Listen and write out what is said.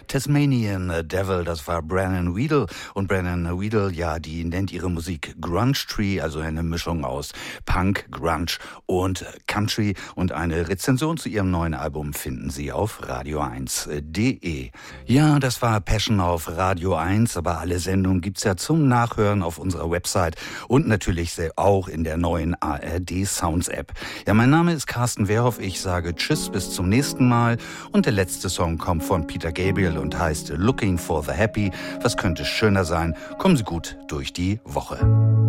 Tasmanian Devil, das war Brennan Weedle. Und Brennan Weedle, ja, die nennt ihre Musik Grunge Tree, also eine Mischung aus Punk, Grunge und Country. Und eine Rezension zu ihrem neuen Album finden Sie auf radio1.de. Ja, das war Passion auf Radio 1, aber alle Sendungen gibt's ja zum Nachhören auf unserer Website und natürlich auch in der neuen ARD Sounds App. Ja, mein Name ist Carsten Wehrhoff, ich sage Tschüss, bis zum nächsten Mal. Und der letzte Song kommt von Peter Gabriel und heißt Looking for the Happy. Was könnte schöner sein? Kommen Sie gut durch die Woche.